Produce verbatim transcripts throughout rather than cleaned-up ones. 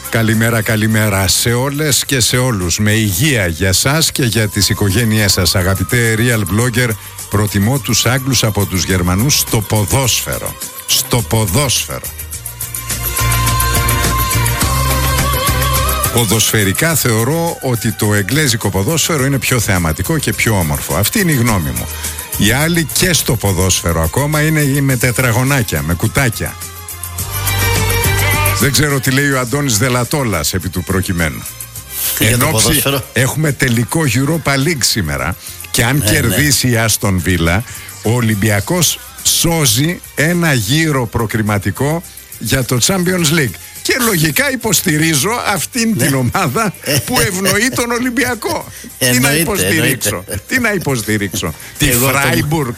Καλημέρα, καλημέρα σε όλες και σε όλους. Με υγεία για σας και για τις οικογένειές σας. Αγαπητέ real blogger, προτιμώ τους Άγγλους από τους Γερμανούς στο ποδόσφαιρο. Στο ποδόσφαιρο. Ποδοσφαιρικά θεωρώ ότι το εγγλέζικο ποδόσφαιρο είναι πιο θεαματικό και πιο όμορφο. Αυτή είναι η γνώμη μου. Οι άλλοι και στο ποδόσφαιρο ακόμα είναι με τετραγωνάκια, με κουτάκια. Δεν ξέρω τι λέει ο Αντώνης Δελατόλας επί του προκειμένου. Εν όψη έχουμε τελικό Europa League σήμερα και αν ε, κερδίσει ναι. η Άστον Βίλα, ο Ολυμπιακός σώζει ένα γύρο προκριματικό για το Champions League. Και λογικά υποστηρίζω αυτήν την ομάδα που ευνοεί τον Ολυμπιακό. Τι να υποστηρίξω, τι να υποστηρίξω, τη Φράιμπουργκ.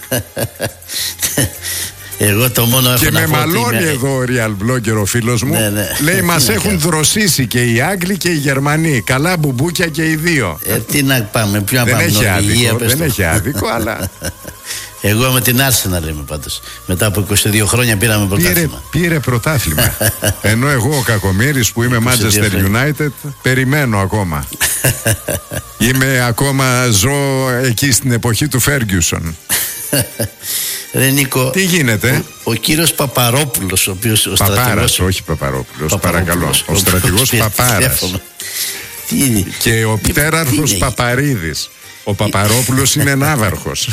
Εγώ το μόνο έχω και να με πω μαλώνει είναι... εδώ ο real blogger ο φίλος μου. Ναι, ναι. Λέει μας έχουν δροσίσει και οι Άγγλοι και οι Γερμανοί. Καλά μπουμπούκια και οι δύο. ε, Τι να πάμε, ποιο να δεν πάμε. Έχει Νορβηγία, άδικο, δεν έχει άδικο αλλά... Εγώ με την Arsenal είμαι πάντως. Μετά από είκοσι δύο χρόνια πήραμε πρωτάθλημα. Πήρε, πήρε πρωτάθλημα. Ενώ εγώ ο Κακομοίρης που είμαι Manchester United περιμένω ακόμα. Είμαι ακόμα, ζω εκεί στην εποχή του Ferguson. Ρε Νίκο, τι γίνεται? Ο, ο κύριος Παπαρόπουλος, ο οποίος ο Παπάρας, στρατηγός... όχι Παπαρόπουλος, παρακαλώ. Ο στρατηγός Παπάρας. Τι είναι? Και ο πτέραρχος Παπαρίδης. Ο Παπαρόπουλος είναι ναύαρχος.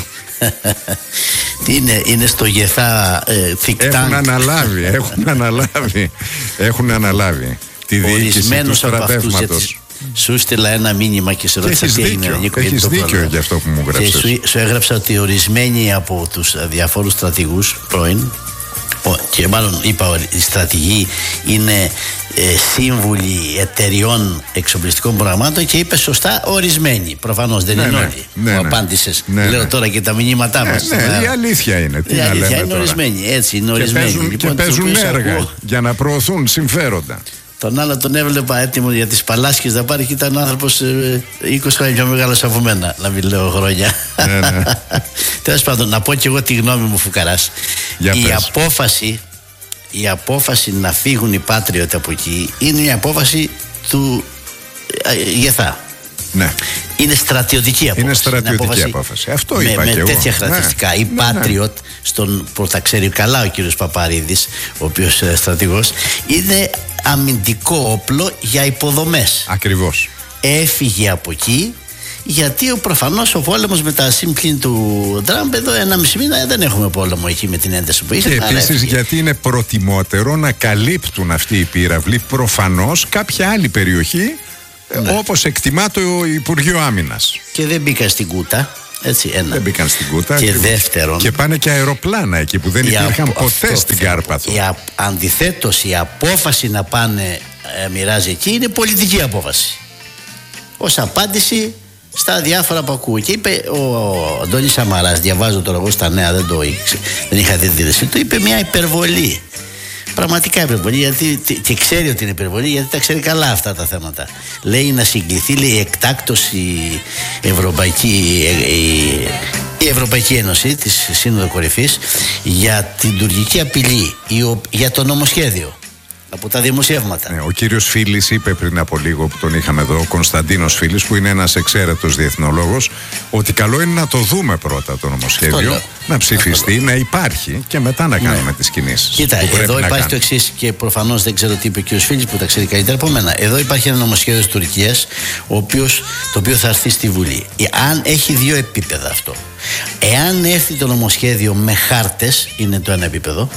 Τι είναι, είναι στο Γεθά ε, Έχουν αναλάβει, έχουν αναλάβει. Έχουν αναλάβει τη διοίκηση του στρατεύματος. Σου στείλα ένα μήνυμα και σε ρώτησα τι έγινε, Νίκο. Έχεις δίκιο για αυτό που μου γράψες. Και σου, σου έγραψα ότι ορισμένοι από τους διαφόρους στρατηγούς πρώην, και μάλλον είπα οι στρατηγοί είναι ε, σύμβουλοι εταιριών εξοπλιστικών προγραμμάτων, και είπε σωστά ορισμένοι. Προφανώς δεν ναι, είναι ναι, όλοι. Ναι, μου ναι, απάντησες. Ναι, ναι. Λέω τώρα και τα μηνύματά ναι, μας. Ναι, η αλήθεια είναι. Τι η να αλήθεια λέμε είναι τώρα. ορισμένοι. Έτσι είναι ορισμένοι. Και παίζουν, λοιπόν, και παίζουν έργα ακούω. για να προωθούν συμφέροντα. Τον άλλο τον έβλεπα έτοιμο για τις Παλάσκες να πάρει και ήταν ο άνθρωπος ε, είκοσι χρόνια πιο μεγάλος από μένα, να μην λέω χρόνια. Ναι, ναι. Τέλος πάντων, να πω και εγώ τη γνώμη μου, φουκαράς. Για η πες. απόφαση η απόφαση να φύγουν οι Patriot από εκεί είναι η απόφαση του ε, Γεθά. Ναι. Είναι στρατιωτική απόφαση. Είναι στρατιωτική είναι απόφαση. απόφαση. Αυτό με, είπα με και τέτοια εγώ. χαρακτηριστικά. Ναι. Οι ναι, Patriot, ναι. στον, που τα ξέρει καλά ο κύριος Παπαρίδης, ο οποίος είναι στρατηγός, είναι αμυντικό όπλο για υποδομές. Ακριβώς. Έφυγε από εκεί γιατί ο, προφανώς ο πόλεμος με τα σύμπλην του Τραμπ εδώ ένα μισή μήνα δεν έχουμε πόλεμο εκεί με την ένταση που είχε. Και επίσης γιατί είναι προτιμότερο να καλύπτουν αυτοί οι πύραυλοι προφανώς κάποια άλλη περιοχή, ναι. όπως εκτιμά το Υπουργείο Άμυνας. Και δεν μπήκαν στην κούτα. Έτσι, ένα. Δεν μπήκαν στην κούτα. Και, και δεύτερον. Και πάνε και αεροπλάνα εκεί που δεν υπήρχαν απο... ποτέ αυτό, στην Κάρπαθο. Η α... Αντιθέτως, η απόφαση να πάνε ε, μοιράζει εκεί είναι πολιτική απόφαση. Ως απάντηση στα διάφορα που ακούω. Και είπε ο Αντώνης Σαμαράς, διαβάζω τώρα εγώ στα νέα, δεν, το, δεν είχα δει τη δίδυση του, είπε μια υπερβολή. Πραγματικά υπερβολή, γιατί, και ξέρει ότι είναι υπερβολή, γιατί τα ξέρει καλά αυτά τα θέματα. Λέει να συγκληθεί, λέει εκτάκτως η Ευρωπαϊκή, η, η Ευρωπαϊκή Ένωση της Σύνοδο Κορυφής για την τουρκική απειλή, για το νομοσχέδιο από τα δημοσιεύματα. Ναι, ο κύριος Φίλης είπε πριν από λίγο που τον είχαμε εδώ, ο Κωνσταντίνος Φίλης, που είναι ένας εξαίρετος διεθνολόγος, ότι καλό είναι να το δούμε πρώτα το νομοσχέδιο, να ψηφιστεί, να υπάρχει και μετά να κάνουμε ναι. τις κινήσεις. Κοίτα, εδώ υπάρχει το εξής, και προφανώς δεν ξέρω τι είπε ο κύριος Φίλης που τα ξέρει καλύτερα από μένα. Εδώ υπάρχει ένα νομοσχέδιο της Τουρκίας, ο οποίος, το οποίο θα έρθει στη Βουλή. Αν έχει δύο επίπεδα αυτό. Εάν έρθει το νομοσχέδιο με χάρτες, είναι το ένα επίπεδο.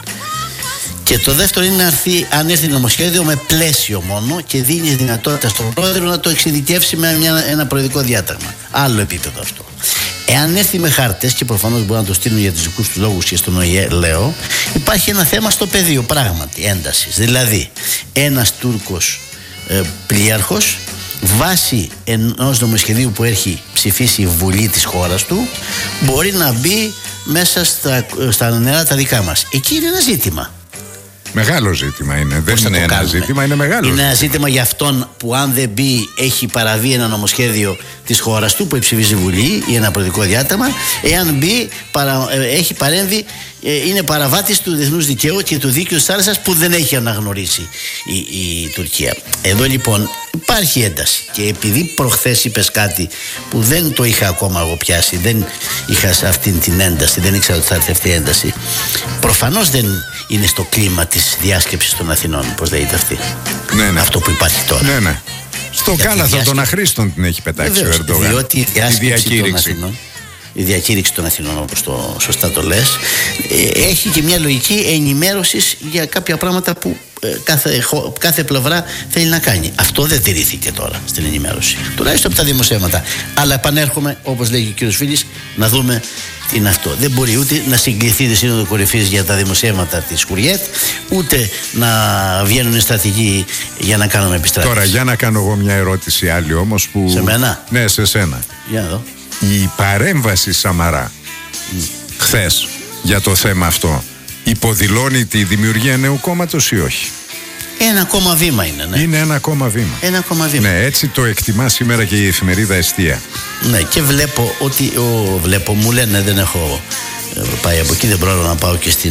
Και το δεύτερο είναι να έρθει, αν έρθει νομοσχέδιο με πλαίσιο μόνο και δίνει δυνατότητα στον πρόεδρο να το εξειδικεύσει με μια, ένα προεδρικό διάταγμα. Άλλο επίπεδο αυτό. Εάν έρθει με χάρτες, και προφανώς μπορεί να το στείλουν για τους δικούς του λόγους και στον ΟΗΕ, λέω, υπάρχει ένα θέμα στο πεδίο πράγματι έντασης. Δηλαδή, ένας Τούρκος ε, πλοίαρχος βάσει ενός νομοσχεδίου που έχει ψηφίσει η Βουλή της χώρας του μπορεί να μπει μέσα στα, στα νερά τα δικά μας. Εκεί είναι ένα ζήτημα. Μεγάλο ζήτημα είναι. Πώς δεν είναι ένα κάνουμε. ζήτημα, είναι μεγάλο. Είναι ζήτημα. ένα ζήτημα για αυτόν που αν δεν μπει έχει παραβεί ένα νομοσχέδιο της χώρας του που ψηφίζει η Βουλή ή ένα πολιτικό διάταγμα. Εάν μπει παρα, έχει παρέμβει, είναι παραβάτης του διεθνούς δικαίου και του δίκαιου της θάλασσας που δεν έχει αναγνωρίσει η, η Τουρκία. Εδώ λοιπόν υπάρχει ένταση και επειδή προχθές είπες κάτι που δεν το είχα ακόμα εγώ πιάσει, δεν είχα σε αυτήν την ένταση, δεν ήξερα ότι θα έρθει αυτή η ένταση. Προφανώς δεν είναι στο κλίμα της διάσκεψης των Αθηνών, πώς λέγεται αυτή. Ναι, ναι. Αυτό που υπάρχει τώρα. Ναι, ναι. Στο κάλαθο των αχρήστων την έχει πετάξει ο Ερντογάν. Διότι η διάσκεψη των Αθηνών, η διακήρυξη των Αθηνών, όπως το σωστά το λες, έχει και μια λογική ενημέρωσης για κάποια πράγματα που κάθε, κάθε πλευρά θέλει να κάνει. Αυτό δεν τηρήθηκε τώρα στην ενημέρωση, τουλάχιστον από τα δημοσιεύματα. Αλλά επανέρχομαι, όπως λέγει ο κύριος Φίλης, να δούμε τι είναι αυτό. Δεν μπορεί ούτε να συγκληθεί τη Σύνοδο Κορυφής για τα δημοσιεύματα της Χουριέτ, ούτε να βγαίνουν στρατηγοί για να κάνουμε επιστράτευση. Τώρα για να κάνω εγώ μια ερώτηση άλλη όμως που... Σε μένα? Ναι, σε σένα. Για να δω. Η παρέμβαση Σαμαρά mm. χθες για το θέμα αυτό υποδηλώνει τη δημιουργία νέου κόμματος ή όχι? Ένα ακόμα βήμα είναι, ναι. Είναι ένα ακόμα βήμα. Ένα ακόμα βήμα. Ναι, έτσι το εκτιμά σήμερα και η εφημερίδα Εστία. Ναι, και βλέπω ότι. Ο, βλέπω, μου λένε, δεν έχω πάει από εκεί, δεν πρόλαβα να πάω και στην,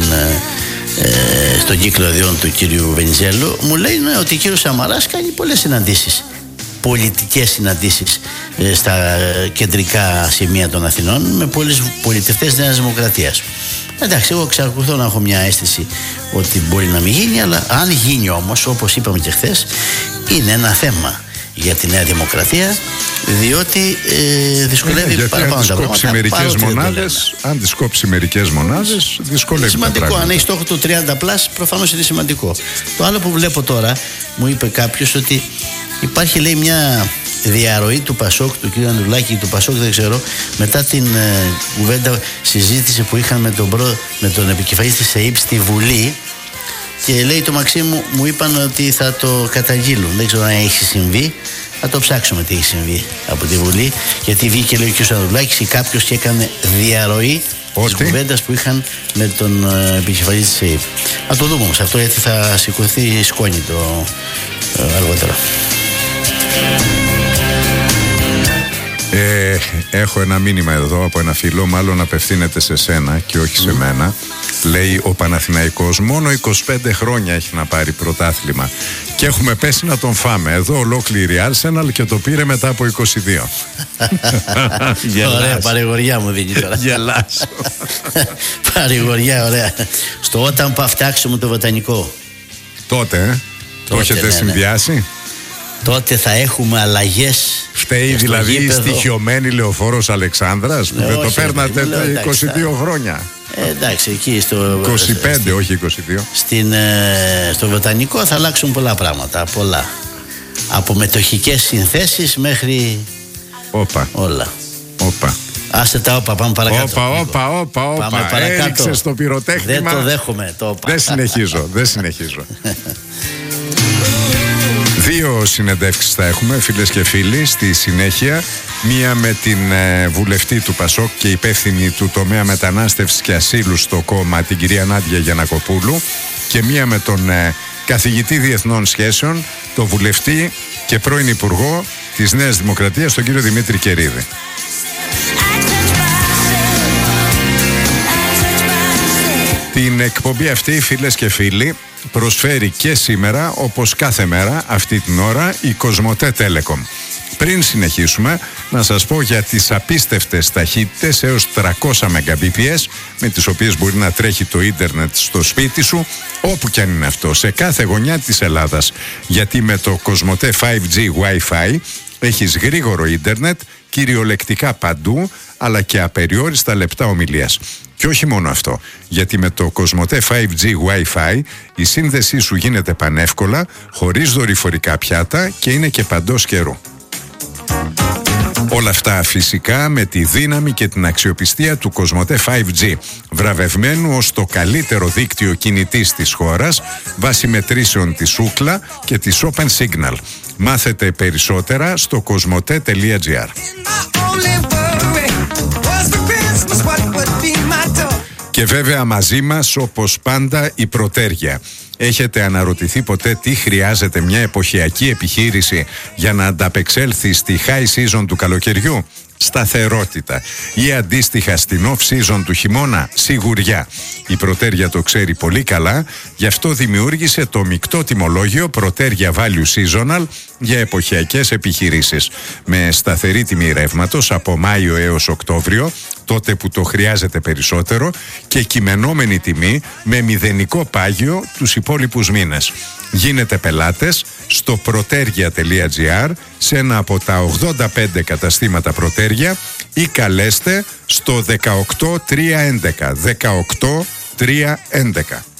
ε, στον κύκλο ιδιών του κύριου Βενιζέλου. Μου λένε ότι ο κύριος Σαμαράς κάνει πολλές συναντήσεις. Πολιτικές συναντήσεις ε, στα κεντρικά σημεία των Αθηνών με πολλές πολιτευτές Νέας Δημοκρατίας. Εντάξει, εγώ εξακολουθώ να έχω μια αίσθηση ότι μπορεί να μην γίνει, αλλά αν γίνει όμως, όπως είπαμε και χθες, είναι ένα θέμα για τη Νέα Δημοκρατία, διότι ε, δυσκολεύει είναι, παραπάνω τα πράγματα. Αν τις κόψει μερικές μονάδες, δυσκολεύει τα πράγματα. Σημαντικό, αν έχει στόχο το τριάντα πλας, προφανώς είναι σημαντικό. Το άλλο που βλέπω τώρα, μου είπε κάποιος ότι υπάρχει, λέει, μια διαρροή του Πασόκ, του κ. Ανδρουλάκη, του Πασόκ, δεν ξέρω, μετά την ε, κουβέντα συζήτηση που είχαν με τον, προ, με τον επικεφαλής της ΕΥΠ στη Βουλή, και λέει το Μαξίμου, μου είπαν ότι θα το καταγγείλουν. Δεν ξέρω αν έχει συμβεί. Θα το ψάξουμε τι έχει συμβεί από τη Βουλή, γιατί βγήκε, λέει, ο κ. Ανδρουλάκης ή κάποιος και έκανε διαρροή της κουβέντας που είχαν με τον ε, επικεφαλή της ΕΥΠ. Θα το δούμε όμως αυτό, γιατί θα σηκωθεί σκόνη το ε, αργότερα. Ε, έχω ένα μήνυμα εδώ από ένα φίλο, μάλλον απευθύνεται σε σένα και όχι σε mm. μένα. Λέει, ο Παναθηναϊκός μόνο είκοσι πέντε χρόνια έχει να πάρει πρωτάθλημα και έχουμε πέσει να τον φάμε. Εδώ ολόκληρη Arsenal και το πήρε μετά από είκοσι δύο. Ωραία, παρηγοριά μου δίνει τώρα. Γελάς. Παρηγοριά, ωραία. Στο όταν θα φτιάξουμε το βοτανικό. Τότε, ε? Το έχετε ναι, συνδυάσει? Ναι. Τότε θα έχουμε αλλαγές. Φταίει δηλαδή η στοιχειωμένη Λεωφόρος Αλεξάνδρας που ναι, δεν το παίρνατε τα είκοσι δύο θα... χρόνια. Ε, εντάξει, εκεί στο είκοσι πέντε, στη, όχι είκοσι δύο. Στην, ε, στο βοτανικό θα αλλάξουν πολλά πράγματα. Πολλά. Από μετοχικές συνθέσεις μέχρι Όπα. όλα. Όπα. Άστε τα όπα, πάμε παρακάτω. Όπα, όπα, όπα, όπα. Έριξες το πυροτέχνημα. Δεν το δέχομαι το όπα. Δεν συνεχίζω, δεν συνεχίζω. Δύο συνεντεύξεις θα έχουμε, φίλες και φίλοι, στη συνέχεια. Μία με την ε, βουλευτή του Πασόκ και υπεύθυνη του τομέα μετανάστευσης και ασύλου στο κόμμα, την κυρία Νάντια Γιαννακοπούλου, και μία με τον ε, καθηγητή διεθνών σχέσεων, τον βουλευτή και πρώην υπουργό της Νέας Δημοκρατίας, τον κύριο Δημήτρη Κερίδη. Την εκπομπή αυτή, φίλες και φίλοι, προσφέρει και σήμερα, όπως κάθε μέρα αυτή την ώρα, η Κοσμοτέ Telecom. Πριν συνεχίσουμε, να σας πω για τις απίστευτες ταχύτητες έως τριακόσια Mbps με τις οποίες μπορεί να τρέχει το ίντερνετ στο σπίτι σου, όπου κι αν είναι αυτό, σε κάθε γωνιά της Ελλάδας. Γιατί με το Κοσμοτέ φάιβ τζι Wi-Fi έχεις γρήγορο ίντερνετ κυριολεκτικά παντού, αλλά και απεριόριστα λεπτά ομιλίας. Και όχι μόνο αυτό, γιατί με το Κοσμοτέ φάιβ τζι Wi-Fi η σύνδεσή σου γίνεται πανεύκολα, χωρίς δορυφορικά πιάτα και είναι και παντός καιρού. Όλα αυτά φυσικά με τη δύναμη και την αξιοπιστία του Κοσμοτέ φάιβ τζι, βραβευμένου ως το καλύτερο δίκτυο κινητής της χώρας, βάσει μετρήσεων της Ookla και της Open Signal. Μάθετε περισσότερα στο κοσμοτέ τελεία τζι άρ. Και βέβαια μαζί μας, όπως πάντα, η Πρωτέργεια. Έχετε αναρωτηθεί ποτέ τι χρειάζεται μια εποχιακή επιχείρηση για να ανταπεξέλθει στη high season του καλοκαιριού? Σταθερότητα. Ή αντίστοιχα στην off season του χειμώνα? Σιγουριά. Η Προτέρια το ξέρει πολύ καλά, γι' αυτό δημιούργησε το μεικτό τιμολόγιο Προτέρια Value Seasonal για εποχιακές επιχειρήσεις. Με σταθερή τιμή ρεύματος από Μάιο έως Οκτώβριο, τότε που το χρειάζεται περισσότερο, και κειμενόμενη τιμή με μηδενικό πάγιο τους υπόλοιπους μήνες. Γίνετε πελάτες στο protergia τελεία gr, σε ένα από τα ογδόντα πέντε καταστήματα Προτέρια, ή καλέστε στο δεκαοκτώ τριακόσια έντεκα. δεκαοκτώ τριακόσια έντεκα.